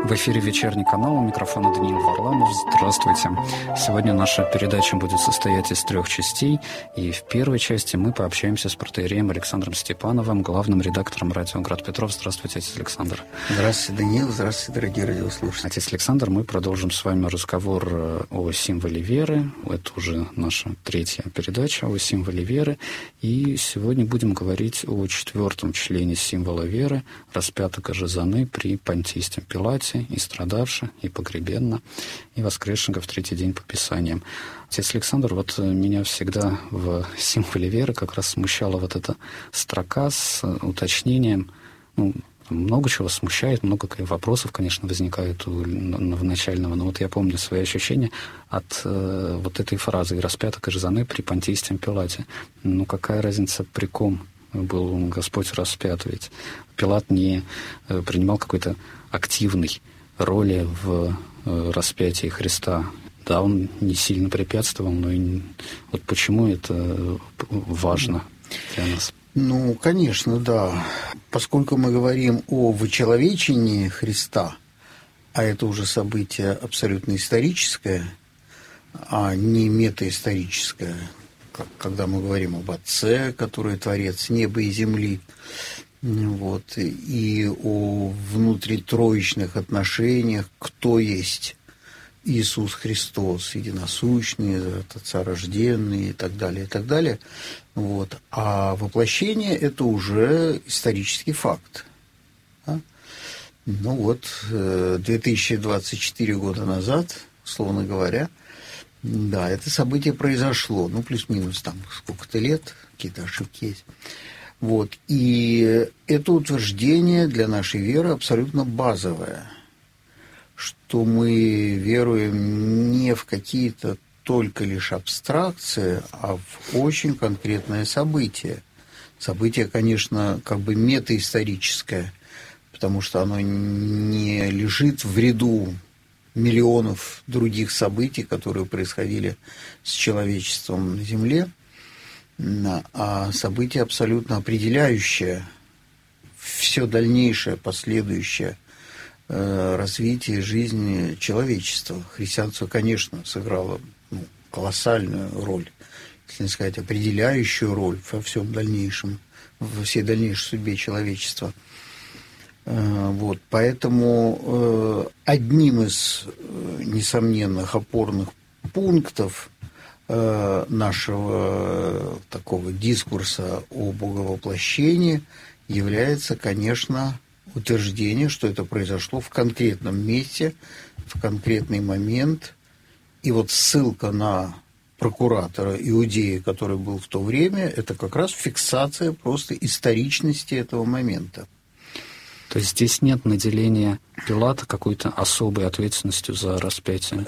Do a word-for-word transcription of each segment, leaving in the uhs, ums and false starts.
В эфире «Вечерний канал», у микрофона Даниил Варламов. Здравствуйте. Сегодня наша передача будет состоять из трех частей, и в первой части мы пообщаемся с протоиереем Александром Степановым, главным редактором радио «Град Петров». Здравствуйте, отец Александр. Здравствуйте, Даниил. Здравствуйте, дорогие радиослушатели. Отец Александр, мы продолжим с вами разговор о символе веры. Это уже наша третья передача о символе веры. И сегодня будем говорить о четвертом члене символа веры, распятого Жазаны при понтийстве Пилате, и страдавши, и погребенно, и воскресшего в третий день по Писаниям. Отец Александр, вот меня всегда в символе веры как раз смущала вот эта строка с уточнением, ну, много чего смущает, много вопросов, конечно, возникает у новоначального, но вот я помню свои ощущения от э, вот этой фразы «И распяток Жазаны при понтийстве Пилате». Ну, какая разница, при ком был Господь распят? Ведь Пилат не э, принимал какой-то активной роли в э, распятии Христа. Да, он не сильно препятствовал, но и вот почему это важно для нас? Ну, конечно, да. Поскольку мы говорим о вычеловечении Христа, а это уже событие абсолютно историческое, а не метаисторическое, как, когда мы говорим об Отце, который Творец неба и земли, вот, и о внутритроичных отношениях, кто есть Иисус Христос, единосущный, от Отца рожденный и так далее, и так далее. Вот. А воплощение – это уже исторический факт. Да? Ну вот, две тысячи двадцать четыре года назад, условно говоря, да, это событие произошло, ну, плюс-минус там сколько-то лет, какие-то ошибки есть. Вот. И это утверждение для нашей веры абсолютно базовое, что мы веруем не в какие-то только лишь абстракции, а в очень конкретное событие. Событие, конечно, как бы метаисторическое, потому что оно не лежит в ряду миллионов других событий, которые происходили с человечеством на Земле, а событие абсолютно определяющее все дальнейшее, последующее э, развитие жизни человечества. Христианство, конечно, сыграло ну, колоссальную роль, если не сказать, определяющую роль во всем дальнейшем, во всей дальнейшей судьбе человечества. Э, вот, поэтому э, одним из э, несомненных опорных пунктов нашего такого дискурса о боговоплощении является, конечно, утверждение, что это произошло в конкретном месте, в конкретный момент. И вот ссылка на прокуратора Иудеи, который был в то время, это как раз фиксация просто историчности этого момента. То есть здесь нет наделения Пилата какой-то особой ответственностью за распятие?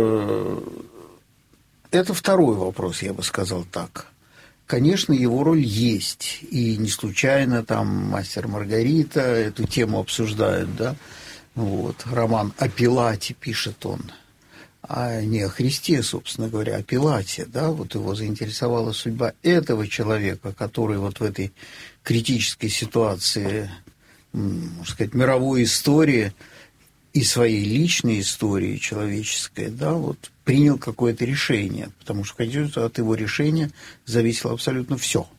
Это второй вопрос, я бы сказал так. Конечно, его роль есть, и не случайно там «Мастер и Маргарита» эту тему обсуждают, да, вот, роман о Пилате пишет он, а не о Христе, собственно говоря, о Пилате, да, вот его заинтересовала судьба этого человека, который вот в этой критической ситуации, можно сказать, мировой истории и своей личной истории человеческой, да, вот, принял какое-то решение, потому что, конечно, от его решения зависело абсолютно все.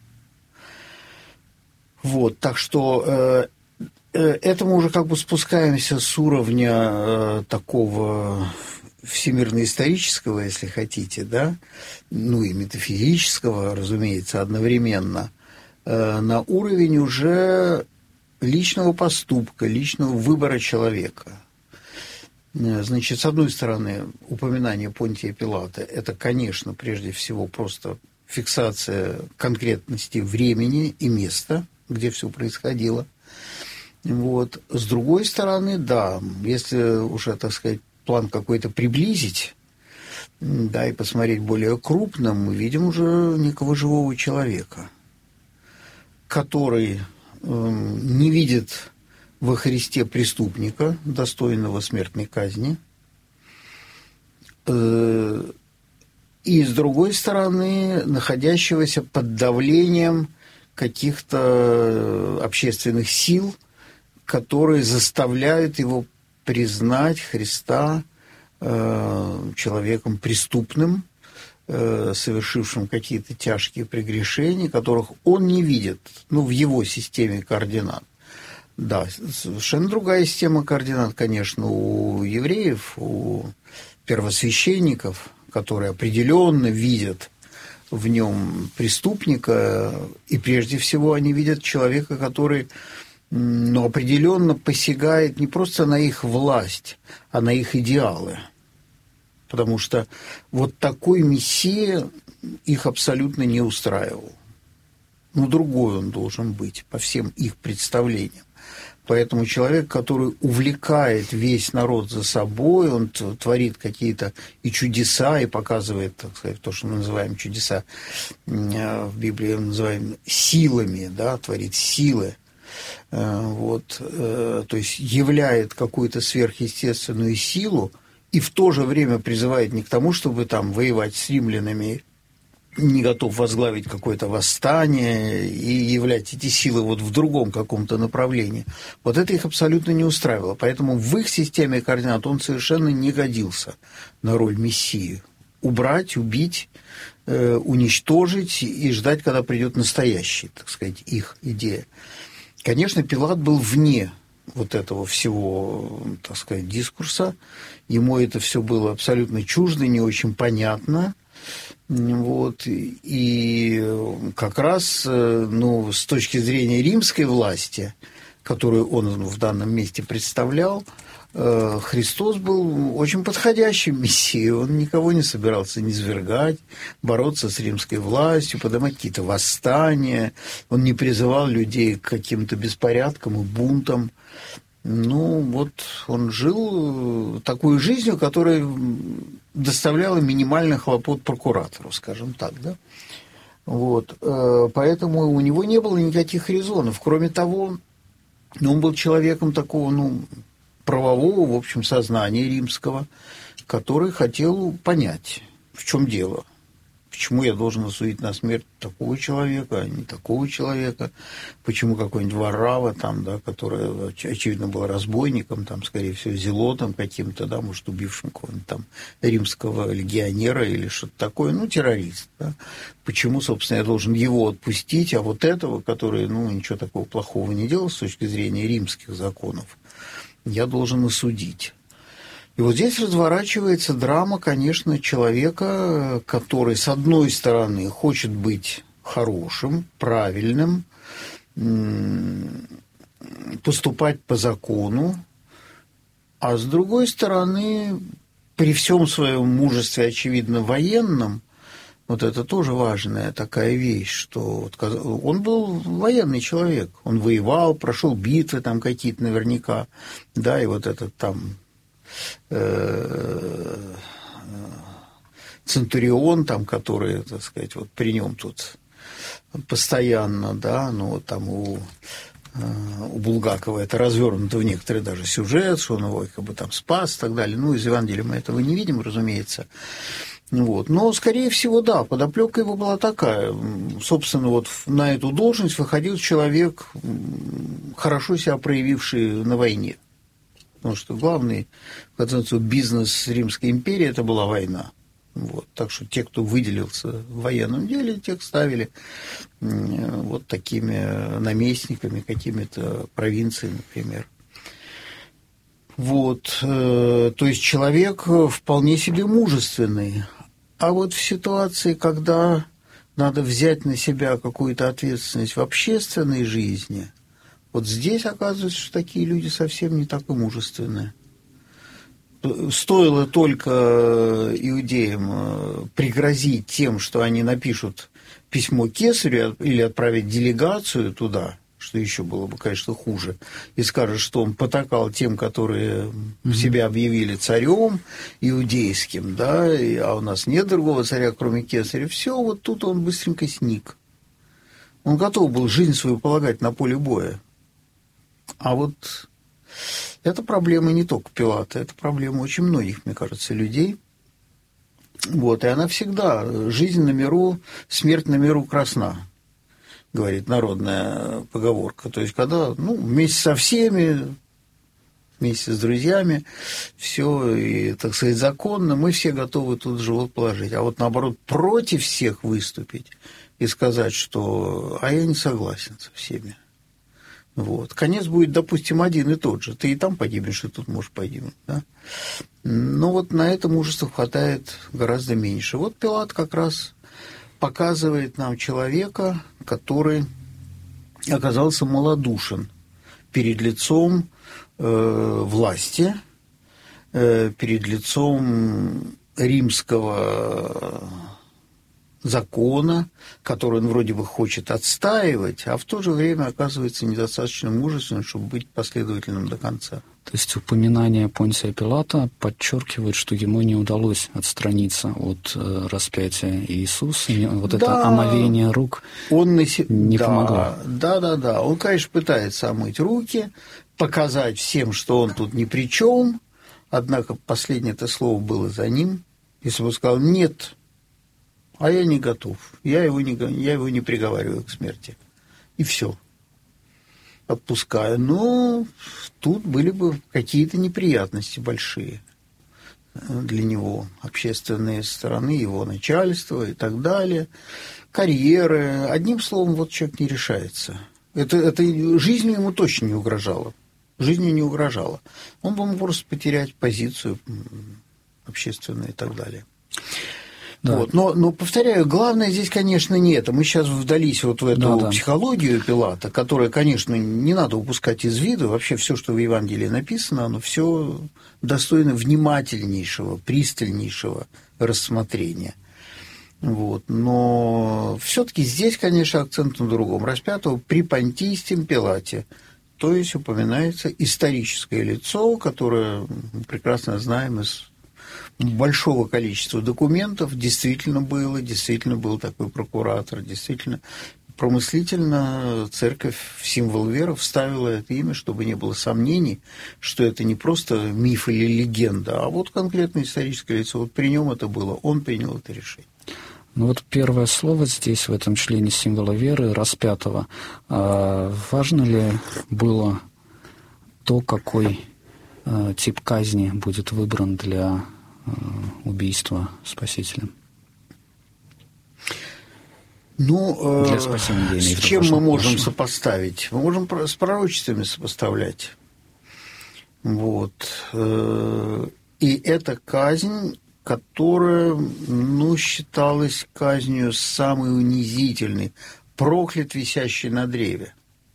Вот, так что э, э, это мы уже как бы спускаемся с уровня э, такого всемирно-исторического, если хотите, да, ну и метафизического, разумеется, одновременно, э, на уровень уже личного поступка, личного выбора человека. Значит, с одной стороны, упоминание Понтия Пилата – это, конечно, прежде всего просто фиксация конкретности времени и места, где все происходило. Вот. С другой стороны, да, если уже, так сказать, план какой-то приблизить, да, и посмотреть более крупно, мы видим уже некого живого человека, который э, не видит во Христе преступника, достойного смертной казни, и, с другой стороны, находящегося под давлением каких-то общественных сил, которые заставляют его признать Христа э, человеком преступным, э, совершившим какие-то тяжкие прегрешения, которых он не видит, ну, в его системе координат. Да, совершенно другая система координат, конечно, у евреев, у первосвященников, которые определенно видят в нем преступника, и прежде всего они видят человека, который, ну, определенно посягает не просто на их власть, а на их идеалы. Потому что вот такой мессия их абсолютно не устраивал. Ну, другой он должен быть по всем их представлениям. Поэтому человек, который увлекает весь народ за собой, он творит какие-то и чудеса, и показывает, так сказать, то, что мы называем чудеса, в Библии мы называем силами, да, творит силы, вот, то есть являет какую-то сверхъестественную силу, и в то же время призывает не к тому, чтобы там воевать с римлянами, не готов возглавить какое-то восстание и являть эти силы вот в другом каком-то направлении. Вот это их абсолютно не устраивало. Поэтому в их системе координат он совершенно не годился на роль мессии. Убрать, убить, э, уничтожить и ждать, когда придет настоящий, так сказать, их идея. Конечно, Пилат был вне вот этого всего, так сказать, дискурса. Ему это все было абсолютно чуждо, не очень понятно. Вот, и как раз, ну, с точки зрения римской власти, которую он в данном месте представлял, Христос был очень подходящим мессией. Он никого не собирался низвергать, бороться с римской властью, поднимать какие-то восстания. Он не призывал людей к каким-то беспорядкам и бунтам. Ну, вот он жил такой жизнью, которая доставляла минимальный хлопот прокуратору, скажем так, да. Вот, поэтому у него не было никаких резонов. Кроме того, он был человеком такого, ну, правового, в общем, сознания римского, который хотел понять, в чем дело. Почему я должен осудить на смерть такого человека, а не такого человека? Почему какой-нибудь Варрава, там, да, который, очевидно, был разбойником, там, скорее всего, зелотом каким-то, да, может, убившим какого-нибудь там римского легионера или что-то такое, ну, террорист, да? Почему, собственно, я должен его отпустить, а вот этого, который, ну, ничего такого плохого не делал с точки зрения римских законов, я должен осудить? И вот здесь разворачивается драма, конечно, человека, который, с одной стороны, хочет быть хорошим, правильным, поступать по закону, а с другой стороны, при всем своем мужестве, очевидно, военном, вот это тоже важная такая вещь, что он был военный человек, он воевал, прошел битвы там какие-то наверняка, да, и вот этот там Центурион, там, который, так сказать, вот при нем тут постоянно, да, ну, вот там у, у Булгакова это развернуто в некоторые даже сюжет, что он его как бы там спас и так далее. Ну, из Евангелия мы этого не видим, разумеется. Вот. Но, скорее всего, да, подоплека его была такая. Собственно, вот на эту должность выходил человек, хорошо себя проявивший на войне. Потому что главный, в конце концов, бизнес Римской империи – это была война. Вот. Так что те, кто выделился в военном деле, тех ставили вот такими наместниками, какими-то провинциями, например. Вот. То есть человек вполне себе мужественный. А вот в ситуации, когда надо взять на себя какую-то ответственность в общественной жизни, вот здесь оказывается, что такие люди совсем не так и мужественные. Стоило только иудеям пригрозить тем, что они напишут письмо кесарю или отправить делегацию туда, что еще было бы, конечно, хуже, и скажут, что он потакал тем, которые mm-hmm. себя объявили царем иудейским, да, а у нас нет другого царя, кроме кесаря. Все, вот тут он быстренько сник. Он готов был жизнь свою полагать на поле боя. А вот это проблема не только Пилата, это проблема очень многих, мне кажется, людей. Вот, и она всегда, жизнь на миру, смерть на миру красна, говорит народная поговорка. То есть, когда, ну, вместе со всеми вместе с друзьями, все, и, так сказать, законно, мы все готовы тут живот положить. А вот, наоборот, против всех выступить и сказать, что «а я не согласен со всеми». Вот. Конец будет, допустим, один и тот же. Ты и там погибнешь, и тут можешь погибнуть. Да? Но вот на это мужества хватает гораздо меньше. Вот Пилат как раз показывает нам человека, который оказался малодушен перед лицом э, власти, э, перед лицом римского закона, который он вроде бы хочет отстаивать, а в то же время оказывается недостаточно мужественным, чтобы быть последовательным до конца. То есть упоминание Понтия Пилата подчеркивает, что ему не удалось отстраниться от э, распятия Иисуса, и вот да, это омовение рук он на се... не да, помогло. Да, да, да. Он, конечно, пытается омыть руки, показать всем, что он тут ни при чем, однако последнее это слово было за ним. Если бы он сказал «нет», а я не готов, я его не, я его не приговариваю к смерти. И все. Отпускаю. Но тут были бы какие-то неприятности большие для него. Общественные стороны, его начальство и так далее. Карьеры. Одним словом, вот человек не решается. Это, это жизнью ему точно не угрожало. Жизнью не угрожало. Он бы мог просто потерять позицию общественную и так далее. Да. Вот. Но, но, повторяю, главное здесь, конечно, не это. Мы сейчас вдались вот в эту да, да. психологию Пилата, которая, конечно, не надо упускать из виду. Вообще все, что в Евангелии написано, оно все достойно внимательнейшего, пристальнейшего рассмотрения. Вот. Но все-таки здесь, конечно, акцент на другом. Распятого при Понтийском Пилате. То есть упоминается историческое лицо, которое мы прекрасно знаем из большого количества документов. Действительно было, действительно был такой прокуратор, действительно промыслительно церковь в символ веры вставила это имя, чтобы не было сомнений, что это не просто миф или легенда, а вот конкретное историческое лицо. Вот при нем это было, он принял это решение. Ну вот первое слово здесь, в этом члене символа веры, распятого. А важно ли было то, какой а, тип казни будет выбран для а, убийства Спасителя? Ну, для спасения, с чем мы можем прошлого. сопоставить? Мы можем с пророчествами сопоставлять. Вот. И это казнь, которая, ну, считалась казнью самой унизительной, проклят, висящий на древе.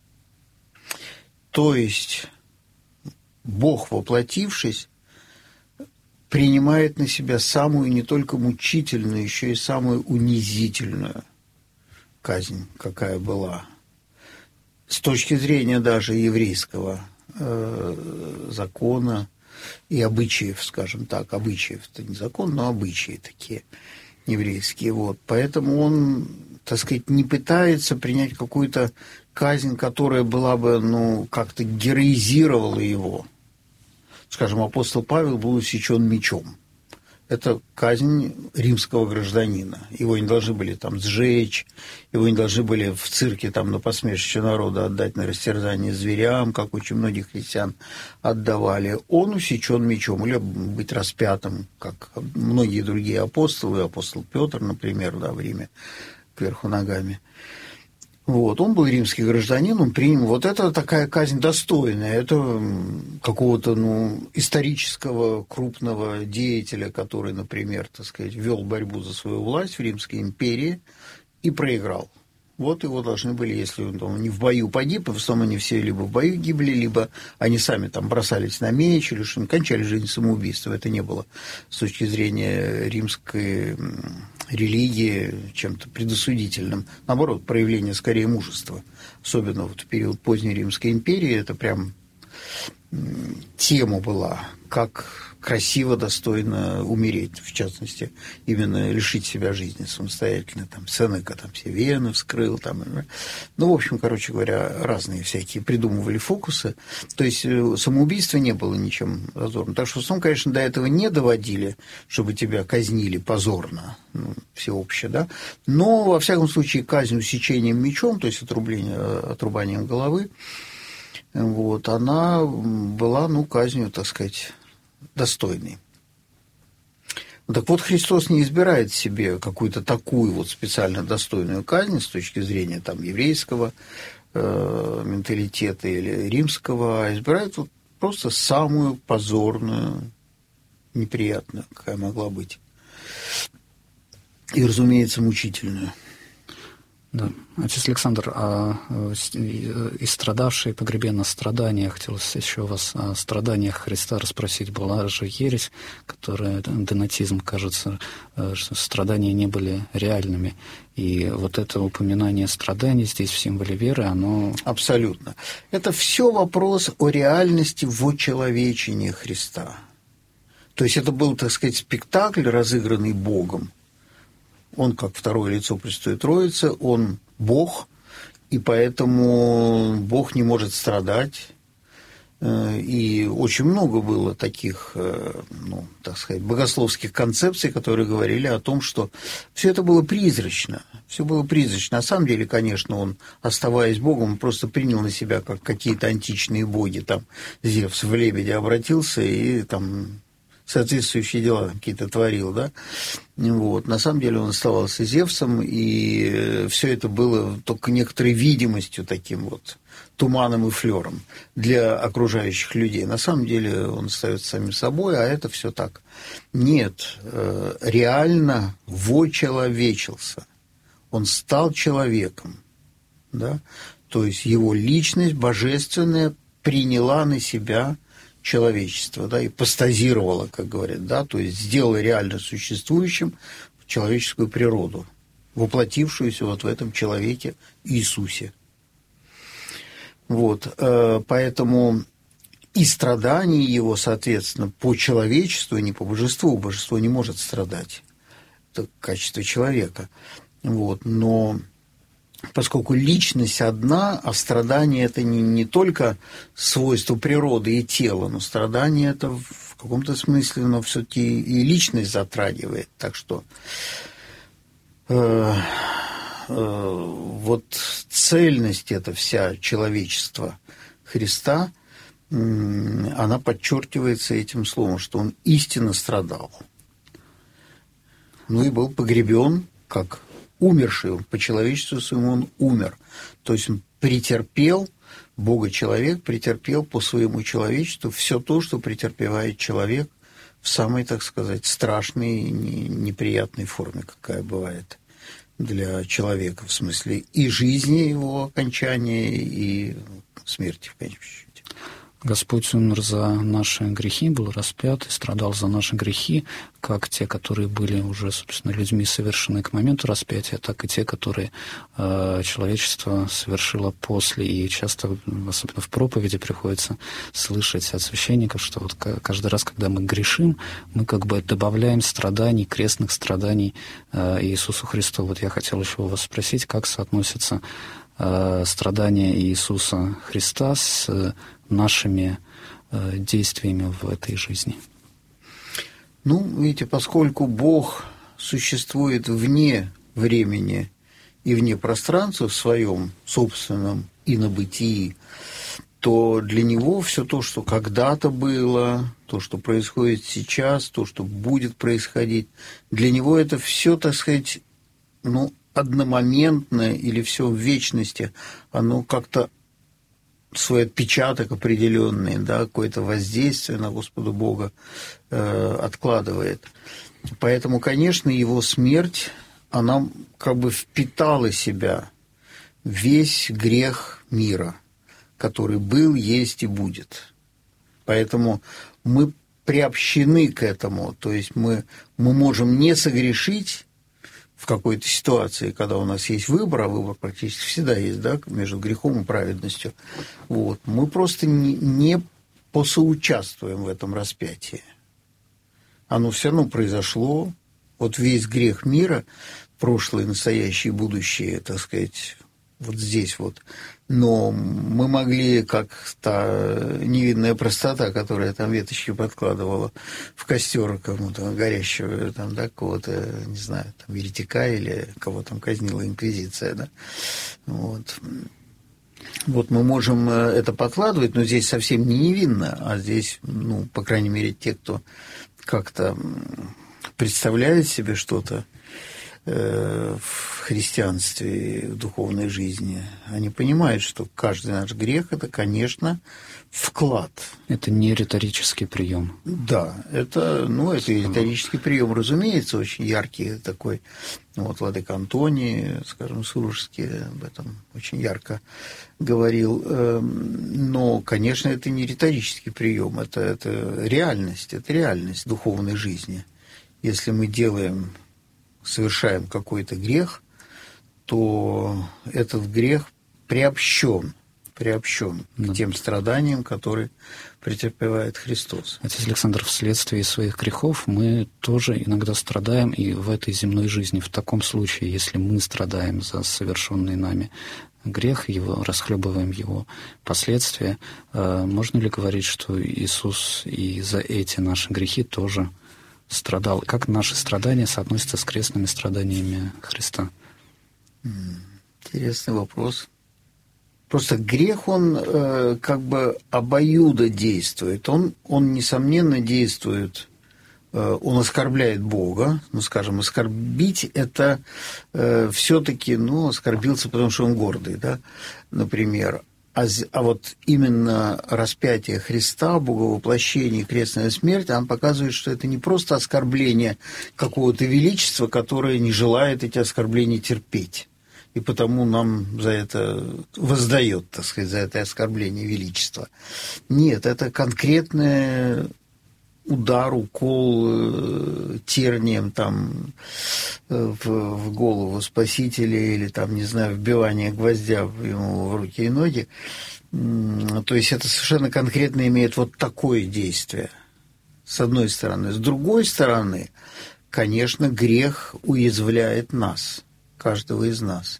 То есть Бог, воплотившись, принимает на себя самую не только мучительную, еще и самую унизительную казнь, какая была. С точки зрения даже еврейского э, закона и обычаев, скажем так, обычаев, это не закон, но обычаи такие еврейские. Вот. Поэтому он, так сказать, не пытается принять какую-то казнь, которая была бы, ну, как-то героизировала его. Скажем, апостол Павел был усечен мечом. Это казнь римского гражданина. Его не должны были там сжечь, его не должны были в цирке там на посмешище народа отдать на растерзание зверям, как очень многих христиан отдавали. Он усечен мечом, или быть распятым, как многие другие апостолы, апостол Петр, например, да, в Риме, кверху ногами. Вот, он был римский гражданин, он принял. Вот это такая казнь достойная. Это какого-то, ну, исторического крупного деятеля, который, например, так сказать, вел борьбу за свою власть в Римской империи и проиграл. Вот его должны были, если он там не в бою погиб, и в основном они все либо в бою гибли, либо они сами там бросались на меч, или что-нибудь, кончали жизнь самоубийством. Это не было с точки зрения римской религии чем-то предосудительным. Наоборот, проявление скорее мужества. Особенно вот в период поздней Римской империи это прям тема была, как красиво, достойно умереть, в частности, именно лишить себя жизни самостоятельно. Там Сенека там все вены вскрыл. Там, ну, в общем, короче говоря, разные всякие придумывали фокусы. То есть самоубийство не было ничем зазорным. Так что в основном, конечно, до этого не доводили, чтобы тебя казнили позорно, ну, всеобще, да. Но, во всяком случае, казнь усечением мечом, то есть отрубление, отрубанием головы, вот, она была, ну, казнью, так сказать, достойной. Так вот, Христос не избирает себе какую-то такую вот специально достойную казнь с точки зрения там, еврейского э, менталитета или римского, а избирает вот просто самую позорную, неприятную, какая могла быть. И, разумеется, мучительную. Да. Отец Александр, а и страдавшие погребенные страдания, хотелось еще вас о страданиях Христа расспросить. Была же ересь, которая, донатизм, кажется, что страдания не были реальными. И вот это упоминание страданий здесь в символе веры, оно... Абсолютно. Это все вопрос о реальности вочеловечения Христа. То есть это был, так сказать, спектакль, разыгранный Богом. Он, как второе лицо Пресвятой Троицы, он Бог, и поэтому Бог не может страдать. И очень много было таких, ну, так сказать, богословских концепций, которые говорили о том, что все это было призрачно. Все было призрачно. На самом деле, конечно, он, оставаясь Богом, он просто принял на себя, как какие-то античные боги. Там Зевс в лебедя обратился и там... соответствующие дела какие-то творил, да, вот. На самом деле он оставался Зевсом, и все это было только некоторой видимостью таким вот, туманом и флером для окружающих людей. На самом деле он остается самим собой, а это все так. Нет, реально вочеловечился, он стал человеком, да, то есть его личность божественная приняла на себя человечество, да, и постазировала, как говорят, да, то есть сделала реально существующим человеческую природу, воплотившуюся вот в этом человеке Иисусе. Вот, поэтому и страдания его, соответственно, по человечеству, не по божеству, божество не может страдать, это качество человека, вот, но... Поскольку личность одна, а страдание – это не, не только свойство природы и тела, но страдание – это в каком-то смысле, но все-таки и личность затрагивает. Так что э, э, вот цельность эта вся человечества Христа, э, она подчеркивается этим словом, что он истинно страдал. Ну и был погребен как умерший, по человечеству своему он умер. То есть он претерпел, Бога-человек претерпел по своему человечеству все то, что претерпевает человек в самой, так сказать, страшной и неприятной форме, какая бывает для человека, в смысле и жизни его окончания, и смерти в конечном счете. Господь умер за наши грехи, был распят и страдал за наши грехи, как те, которые были уже, собственно, людьми совершены к моменту распятия, так и те, которые э, человечество совершило после. И часто, особенно в проповеди, приходится слышать от священников, что вот каждый раз, когда мы грешим, мы как бы добавляем страданий, крестных страданий э, Иисусу Христу. Вот я хотел еще у вас спросить, как соотносятся э, страдания Иисуса Христа с э, нашими э, действиями в этой жизни? Ну, видите, поскольку Бог существует вне времени и вне пространства в своем собственном инобытии, то для Него все то, что когда-то было, то, что происходит сейчас, то, что будет происходить, для Него это все, так сказать, ну, одномоментно или все в вечности, оно как-то свой отпечаток определенный, да, какое-то воздействие на Господа Бога э, откладывает. Поэтому, конечно, его смерть, она как бы впитала в себя весь грех мира, который был, есть и будет. Поэтому мы приобщены к этому, то есть мы, мы можем не согрешить в какой-то ситуации, когда у нас есть выбор, а выбор практически всегда есть, да, между грехом и праведностью, вот, мы просто не, не посоучаствуем в этом распятии. Оно все равно произошло, вот весь грех мира, прошлое, настоящее и будущее, так сказать, вот здесь вот. Но мы могли, как та невинная простота, которая там веточки подкладывала в костер кому-то горящего, там, да, кого-то, не знаю, там, еретика или кого там казнила инквизиция, да, вот. Вот мы можем это подкладывать, но здесь совсем не невинно, а здесь, ну, по крайней мере, те, кто как-то представляет себе что-то в христианстве, в духовной жизни, они понимают, что каждый наш грех – это, конечно, вклад. Это не риторический прием. Да, это, ну, это риторический прием, разумеется, очень яркий такой. Вот владыка Антоний, скажем, Сурожский об этом очень ярко говорил. Но, конечно, это не риторический прием, это, это реальность, это реальность духовной жизни. Если мы делаем, совершаем какой-то грех, то этот грех приобщен, приобщен да. к тем страданиям, которые претерпевает Христос. Отец Александр, вследствие своих грехов мы тоже иногда страдаем и в этой земной жизни. В таком случае, если мы страдаем за совершенный нами грех, его, расхлебываем его последствия, можно ли говорить, что Иисус и за эти наши грехи тоже страдал? Как наши страдания соотносятся с крестными страданиями Христа? Интересный вопрос. Просто грех, он э, как бы обоюдо действует. Он, он несомненно, действует, э, он оскорбляет Бога. Ну, скажем, оскорбить – это э, все-таки, ну, оскорбился, потому что он гордый, да, например. А, а вот именно распятие Христа, боговоплощение, крестная смерть, она показывает, что это не просто оскорбление какого-то величества, которое не желает эти оскорбления терпеть. И потому нам за это воздает, так сказать, за это оскорбление величества. Нет, это конкретный удар, укол тернием там в, в голову Спасителя или там, не знаю, вбивание гвоздя ему в руки и ноги. То есть это совершенно конкретно имеет вот такое действие, с одной стороны. С другой стороны, конечно, грех уязвляет нас, каждого из нас.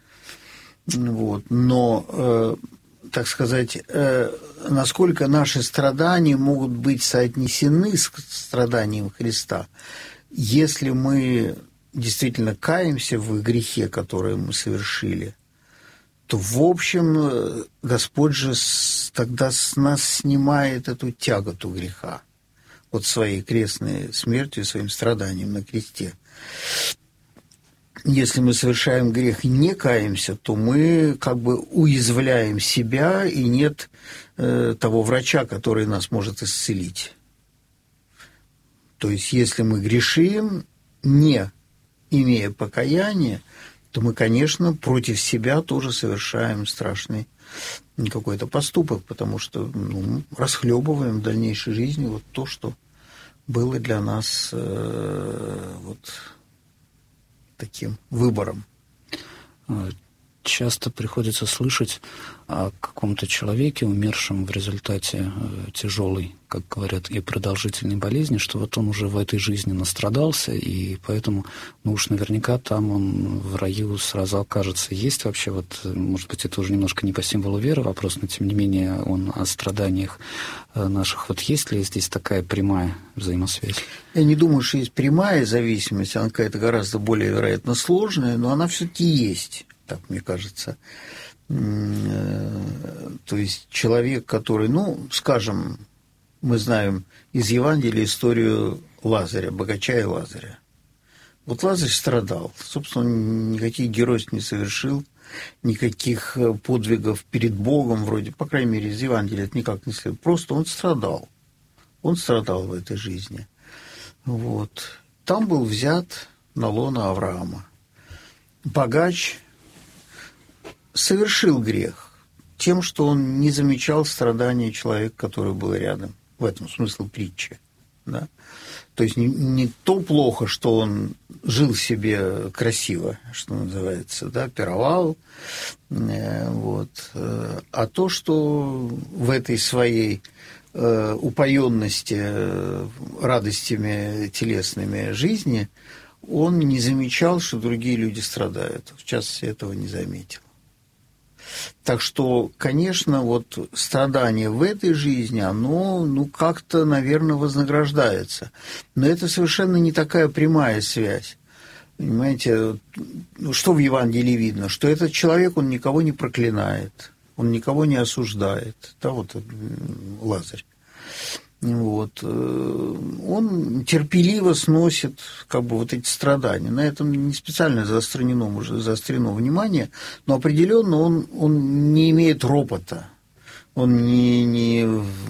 Вот. Но, э, так сказать, э, насколько наши страдания могут быть соотнесены с страданием Христа, если мы действительно каемся в грехе, который мы совершили, то, в общем, Господь же тогда с нас снимает эту тяготу греха от своей крестной смертью, своим страданием на кресте. Если мы совершаем грех и не каемся, то мы как бы уязвляем себя, и нет э, того врача, который нас может исцелить. То есть, если мы грешим, не имея покаяния, то мы, конечно, против себя тоже совершаем страшный какой-то поступок, потому что ну, расхлебываем в дальнейшей жизни вот то, что было для нас э, вот таким выбором. Часто приходится слышать о каком-то человеке, умершем в результате тяжелой, как говорят, и продолжительной болезни, что вот он уже в этой жизни настрадался, и поэтому, ну уж наверняка там он в раю сразу окажется. Есть вообще, вот, может быть, это уже немножко не по символу веры вопрос, но тем не менее он о страданиях наших. Вот есть ли здесь такая прямая взаимосвязь? Я не думаю, что есть прямая зависимость, она какая-то гораздо более, вероятно, сложная, но она все-таки есть. Так мне кажется. То есть человек, который, ну, скажем, мы знаем из Евангелия историю Лазаря, богача и Лазаря. Вот Лазарь страдал. Собственно, он никаких геройств не совершил, никаких подвигов перед Богом, вроде, по крайней мере, из Евангелия это никак не следует. Просто он страдал. Он страдал в этой жизни. Вот. Там был взят на лоно Авраама. Богач совершил грех тем, что он не замечал страдания человека, который был рядом. В этом смысл притчи. Да? То есть не, не то плохо, что он жил себе красиво, что называется, да, пировал, э, вот, э, а то, что в этой своей э, упоенности э, радостями телесными жизни он не замечал, что другие люди страдают. В частности, этого не заметил. Так что, конечно, вот страдание в этой жизни, оно, ну, как-то, наверное, вознаграждается. Но это совершенно не такая прямая связь. Понимаете, что в Евангелии видно? Что этот человек, он никого не проклинает. Он никого не осуждает. Да, вот Лазарь. Вот. Он терпеливо сносит как бы вот эти страдания. На этом не специально заострено, уже заострено внимание, но определенно он, он не имеет ропота. Он не, не,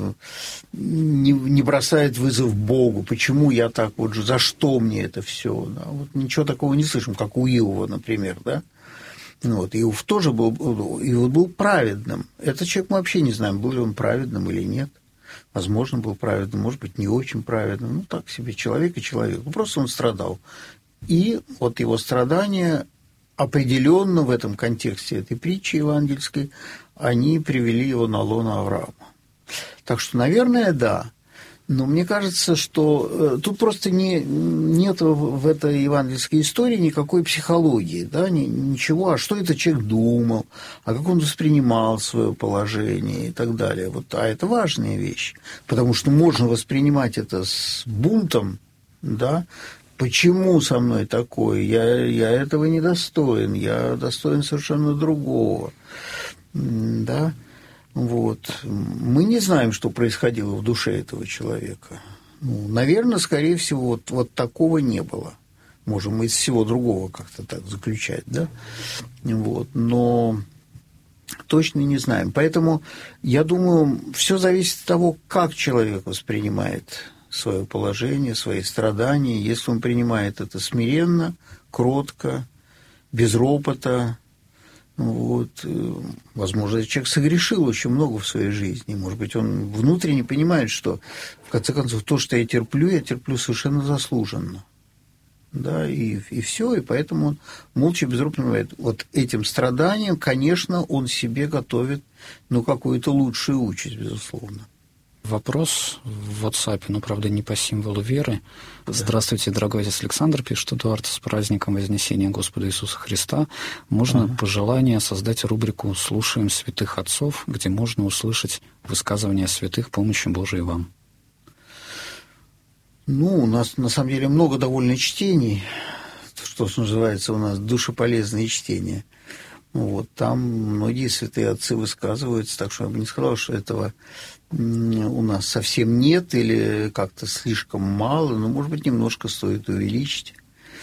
не, не бросает вызов Богу. Почему я так вот же, за что мне это все? Да? Вот ничего такого не слышим, как у Иова, например, да? Вот. Иов тоже был, Иов был праведным. Этот человек мы вообще не знаем, был ли он праведным или нет. Возможно, был праведным, может быть, не очень праведным. Ну, так себе, человек и человек. Ну, просто он страдал. И вот его страдания определенно в этом контексте этой притчи евангельской, они привели его на лоно Авраама. Так что, наверное, да. Но мне кажется, что тут просто не, нет в этой евангельской истории никакой психологии, да, ничего, а что этот человек думал, а как он воспринимал свое положение и так далее. Вот, а это важная вещь, потому что можно воспринимать это с бунтом, да, почему со мной такое, я, я этого не достоин, я достоин совершенно другого, да. Вот. Мы не знаем, что происходило в душе этого человека. Ну, наверное, скорее всего, вот, вот такого не было. Можем мы из всего другого как-то так заключать, да? Вот. Но точно не знаем. Поэтому, я думаю, все зависит от того, как человек воспринимает свое положение, свои страдания. Если он принимает это смиренно, кротко, без ропота, вот, возможно, человек согрешил очень много в своей жизни. Может быть, он внутренне понимает, что, в конце концов, то, что я терплю, я терплю совершенно заслуженно. Да, и, и все, и поэтому он молча, безропотно понимает. Вот этим страданием, конечно, он себе готовит, ну, какую-то лучшую участь, безусловно. Вопрос в WhatsApp, но, правда, не по символу веры. Да. Здравствуйте, дорогой отец Александр, пишет Эдуард, с праздником Вознесения Господа Иисуса Христа. Можно ага. пожелание создать рубрику «Слушаем святых отцов», где можно услышать высказывания святых помощи Божией вам? Ну, у нас, на самом деле, много довольно чтений, что называется у нас душеполезные чтения. Вот, там многие святые отцы высказываются, так что я бы не сказал, что этого у нас совсем нет или как-то слишком мало, но, может быть, немножко стоит увеличить.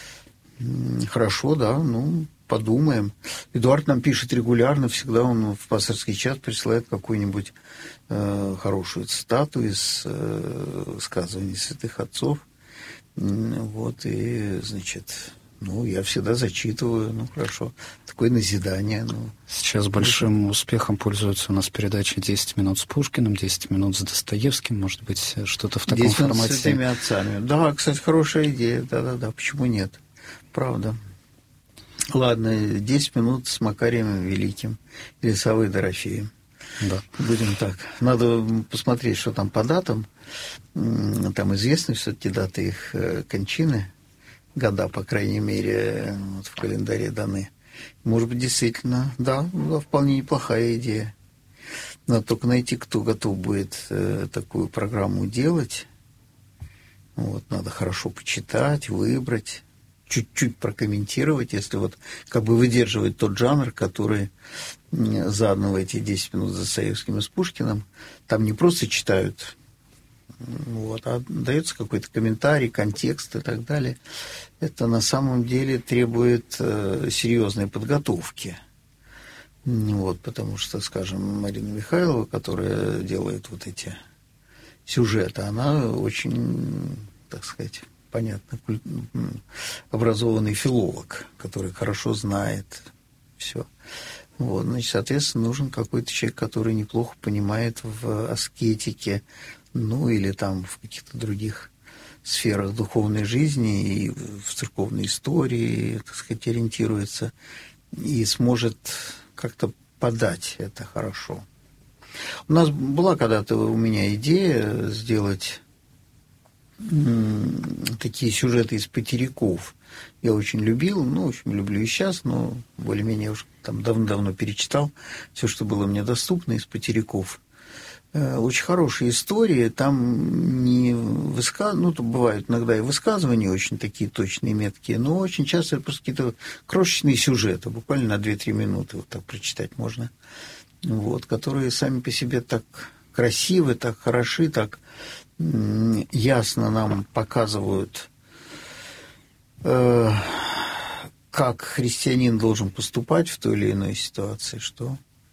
Хорошо, да, ну, подумаем. Эдуард нам пишет регулярно, всегда он в пасторский чат присылает какую-нибудь э, хорошую цитату из э, высказываний святых отцов. Вот, и, значит... Ну, я всегда зачитываю, ну, хорошо. Такое назидание. Ну. Сейчас большим успехом пользуются у нас передачи «десять минут с Пушкиным», «десять минут с Достоевским», может быть, что-то в таком десять минут формате. с святыми отцами. Да, кстати, хорошая идея, да-да-да, почему нет? Правда. Ладно, десять минут с Макарием Великим или Саввой Дорофеем. Да. Будем так. Надо посмотреть, что там по датам. Там известны все-таки даты их кончины. Года, по крайней мере, вот в календаре даны. Может быть, действительно, да, да, вполне неплохая идея. Надо только найти, кто готов будет э, такую программу делать. Вот, надо хорошо почитать, выбрать, чуть-чуть прокомментировать, если вот как бы выдерживать тот жанр, который задан в эти десять минут с Достоевским и с Пушкиным. Там не просто читают, вот, а дается какой-то комментарий, контекст и так далее. Это на самом деле требует э, серьезной подготовки. Вот, потому что, скажем, Марина Михайлова, которая делает вот эти сюжеты, она очень, так сказать, понятно, образованный филолог, который хорошо знает все. Вот, значит, соответственно, нужен какой-то человек, который неплохо понимает в аскетике, ну, или там в каких-то других сферах духовной жизни и в церковной истории, так сказать, ориентируется и сможет как-то подать это хорошо. У нас была когда-то у меня идея сделать такие сюжеты из потеряков. Я очень любил, ну, в общем, люблю и сейчас, но более-менее уже там давно-давно перечитал все, что было мне доступно из потеряков. Очень хорошие истории, там не высказ... ну, то бывают иногда и высказывания очень такие точные, меткие, но очень часто это просто какие-то крошечные сюжеты, буквально на две-три минуты вот так прочитать можно. вот, которые сами по себе так красивы, так хороши, так ясно нам показывают, э, как христианин должен поступать в той или иной ситуации, что...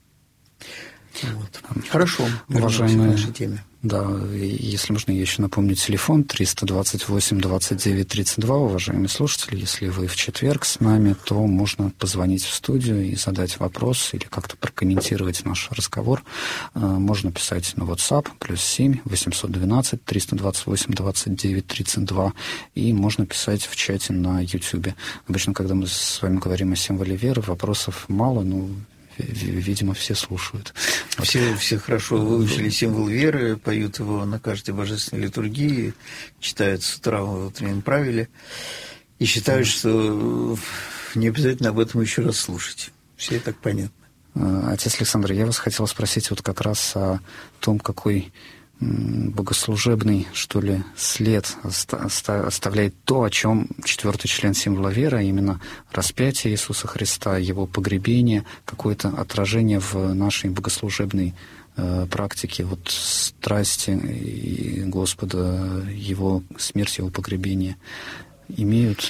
Вот. Хорошо, уважаемые, к нашей теме. Да, если можно, я еще напомню телефон триста двадцать восемь двадцать девять тридцать два. Уважаемые слушатели, если вы в четверг с нами, то можно позвонить в студию и задать вопрос или как-то прокомментировать наш разговор. Можно писать на WhatsApp плюс семь восемьсот двенадцать триста двадцать восемь двадцать девять тридцать два, и можно писать в чате на YouTube. Обычно, когда мы с вами говорим о символе веры, вопросов мало, но видимо, все слушают. Все, все хорошо выучили символ веры, поют его на каждой божественной литургии, читают с утра в утреннем правиле и считают, что не обязательно об этом еще раз слушать. Все и так понятно. Отец Александр, я вас хотел спросить вот как раз о том, какой богослужебный, что ли, след оставляет то, о чем четвертый член символа веры, а именно распятие Иисуса Христа, его погребение, какое-то отражение в нашей богослужебной э, практике, вот страсти и Господа, его смерть, его погребение имеют?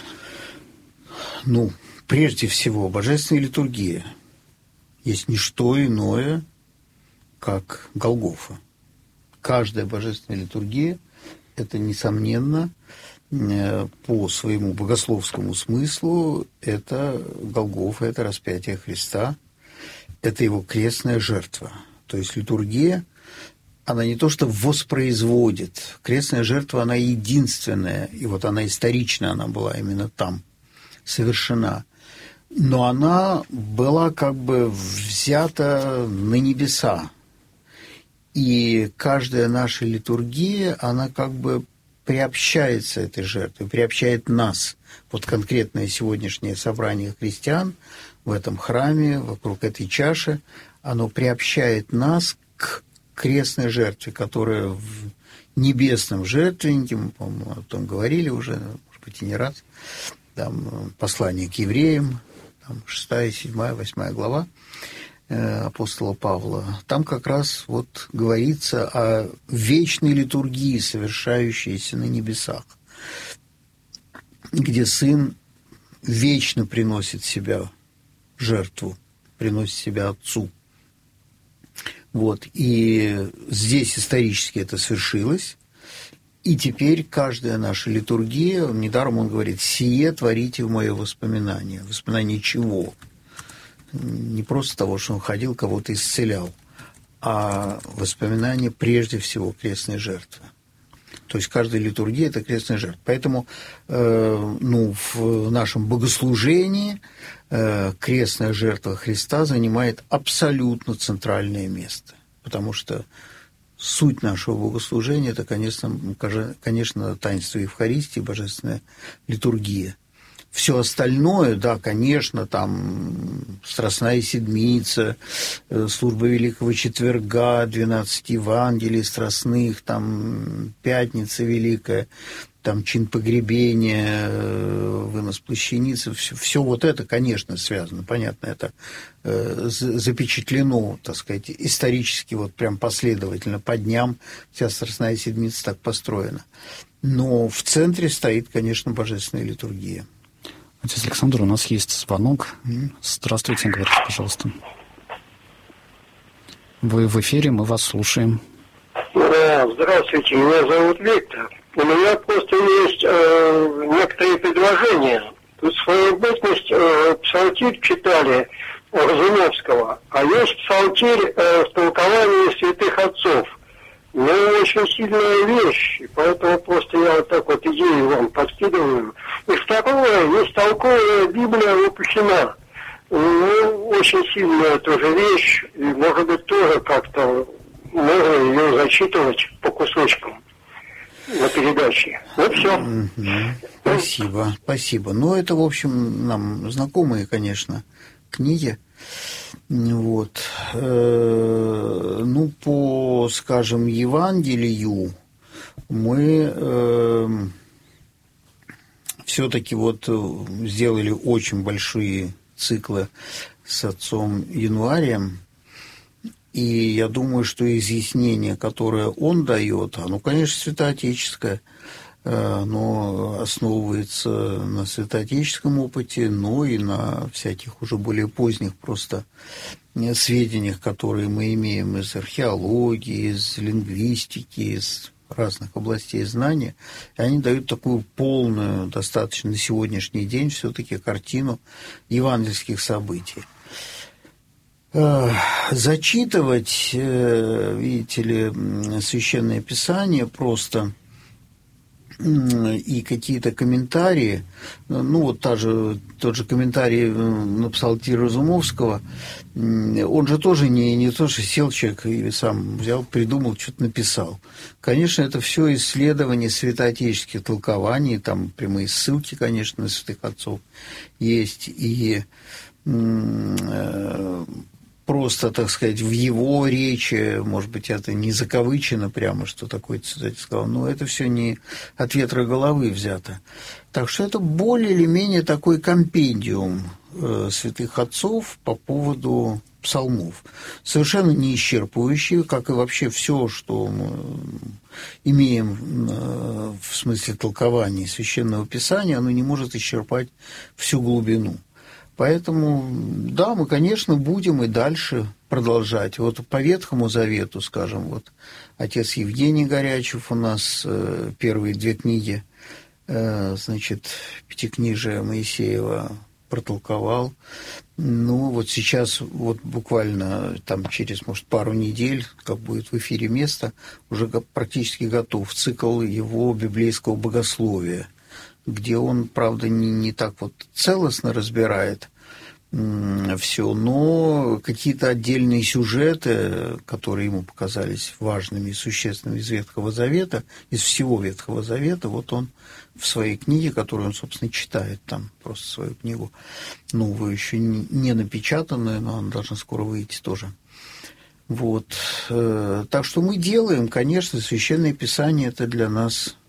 Ну, прежде всего, божественная литургия есть не что иное, как Голгофа. Каждая божественная литургия – это, несомненно, по своему богословскому смыслу, это Голгофа, это распятие Христа, это его крестная жертва. То есть литургия, она не то что воспроизводит, крестная жертва, она единственная, и вот она исторично, она была именно там совершена, но она была как бы взята на небеса. И каждая наша литургия, она как бы приобщается этой жертве, приобщает нас. Вот конкретное сегодняшнее собрание христиан в этом храме, вокруг этой чаши, оно приобщает нас к крестной жертве, которая в небесном жертвеннике, мы, по-моему, о том говорили уже, может быть, и не раз, там послание к евреям, там шестая, седьмая, восьмая глава, апостола Павла, там как раз вот говорится о вечной литургии, совершающейся на небесах, где Сын вечно приносит себя в жертву, приносит себя Отцу. Вот. И здесь исторически это свершилось, и теперь каждая наша литургия, недаром он говорит, «Сие творите в мое воспоминание». Воспоминание чего? Не просто того, что он ходил, кого-то исцелял, а воспоминание прежде всего крестной жертвы. То есть каждая литургия – это крестная жертва. Поэтому э, ну, в нашем богослужении э, крестная жертва Христа занимает абсолютно центральное место, потому что суть нашего богослужения – это, конечно, конечно, таинство Евхаристии, божественная литургия. Все остальное, да, конечно, там Страстная Седмица, служба Великого Четверга, двенадцать Евангелий страстных, там Пятница Великая, там чин погребения, вынос плащаницы, все, все вот это, конечно, связано, понятно, это запечатлено, так сказать, исторически, вот прям последовательно, по дням вся Страстная Седмица так построена. Но в центре стоит, конечно, божественная литургия. Отец Александр, у нас есть звонок. Здравствуйте, говорите, пожалуйста. Вы в эфире, мы вас слушаем. Да, здравствуйте, меня зовут Виктор. У меня просто есть э, некоторые предложения. Тут в свою бытность э, псалтирь читали Разумовского, а есть псалтирь э, в толковании святых отцов. Ну, очень сильная вещь, поэтому просто я вот так вот идею вам подкидываю. И второе, есть толковая Библия выпущена. Ну, очень сильная тоже вещь, и, может быть, тоже как-то можно ее зачитывать по кусочкам на передаче. Вот все. Mm-hmm. Спасибо, спасибо. Ну, это, в общем, нам знакомые, конечно, книги. Вот. Ну, по, скажем, Евангелию мы э, все-таки вот сделали очень большие циклы с отцом Януарием И я думаю, что изъяснение, которое он дает, оно, конечно, святоотеческое, оно основывается на святоотеческом опыте, но и на всяких уже более поздних просто сведениях, которые мы имеем из археологии, из лингвистики, из разных областей знания. И они дают такую полную, достаточно на сегодняшний день, все-таки картину евангельских событий. Зачитывать, видите ли, Священное Писание просто и какие-то комментарии, ну вот та же, тот же комментарий на Псалтирь Разумовского, он же тоже не, не то, что сел человек и сам взял, придумал, что-то написал. Конечно, это все исследование святоотеческих толкований, там прямые ссылки, конечно, на святых отцов есть, и просто, так сказать, в его речи, может быть, это не закавычено прямо, что такой цитатель сказал, но это все не от ветра головы взято. Так что это более или менее такой компендиум э, святых отцов по поводу псалмов. Совершенно не исчерпывающий, как и вообще все, что мы имеем э, в смысле толкования Священного Писания, оно не может исчерпать всю глубину. Поэтому, да, мы, конечно, будем и дальше продолжать. Вот по Ветхому Завету, скажем, вот отец Евгений Горячев у нас э, первые две книги, э, значит, Пятикнижие Моисеева протолковал. Ну, вот сейчас, вот буквально там через, может, пару недель, как будет в эфире место, уже практически готов цикл его библейского богословия, где он, правда, не, не так вот целостно разбирает все, но какие-то отдельные сюжеты, которые ему показались важными и существенными из Ветхого Завета, из всего Ветхого Завета, вот он в своей книге, которую он, собственно, читает там, просто свою книгу новую, еще не напечатанную, но она должна скоро выйти тоже. Вот. Так что мы делаем, конечно, Священное Писание – это для нас